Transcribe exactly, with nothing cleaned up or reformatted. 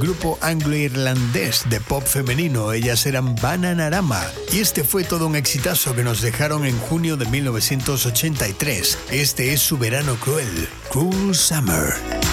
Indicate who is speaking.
Speaker 1: grupo anglo-irlandés de pop femenino. Ellas eran Bananarama y este fue todo un exitazo que nos dejaron en junio de mil novecientos ochenta y tres. Este es su verano cruel, Cruel Summer.